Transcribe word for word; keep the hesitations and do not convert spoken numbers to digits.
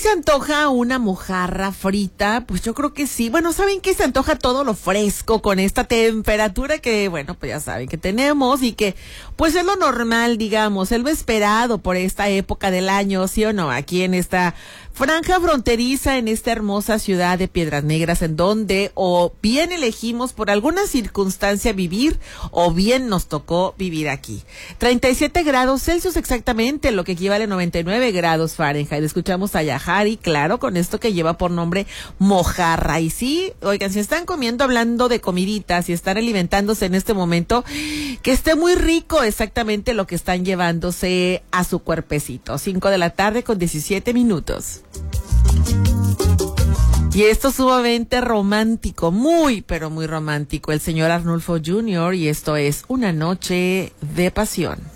se antoja una mojarra frita, pues yo creo que sí. Bueno, ¿saben qué? Se antoja todo lo fresco con esta temperatura que, bueno, pues ya saben que tenemos y que, pues es lo normal, digamos, es lo esperado por esta época del año, ¿sí o no? Aquí en esta franja fronteriza, en esta hermosa ciudad de Piedras Negras, en donde o bien elegimos por alguna circunstancia vivir o bien nos tocó vivir aquí. treinta y siete grados Celsius exactamente, lo que equivale a noventa y nueve grados Fahrenheit. Escuchamos a Yahari, claro, con esto que lleva por nombre mojarra. Y sí, oigan, si están comiendo, hablando de comiditas y están alimentándose en este momento, que esté muy rico exactamente lo que están llevándose a su cuerpecito. cinco de la tarde con diecisiete minutos. Y esto es sumamente romántico, muy, pero muy romántico. El señor Arnulfo junior y esto es Una Noche de Pasión.